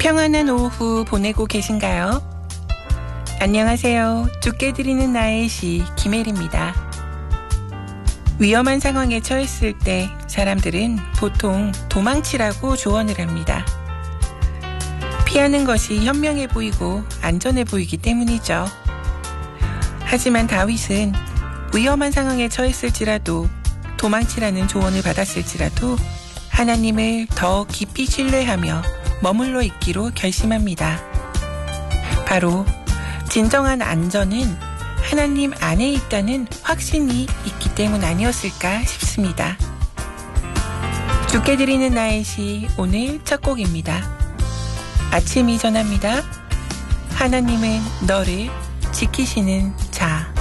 평안한 오후 보내고 계신가요? 안녕하세요. 죽게 드리는 나의 시 김혜리입니다. 위험한 상황에 처했을 때 사람들은 보통 도망치라고 조언을 합니다. 피하는 것이 현명해 보이고 안전해 보이기 때문이죠. 하지만 다윗은 위험한 상황에 처했을지라도 도망치라는 조언을 받았을지라도 하나님을 더 깊이 신뢰하며 머물러 있기로 결심합니다. 바로 진정한 안전은 하나님 안에 있다는 확신이 있기 때문 아니었을까 싶습니다. 죽게 드리는 나의 시 오늘 첫 곡입니다. 아침이 전합니다. 하나님은 너를 지키시는 자.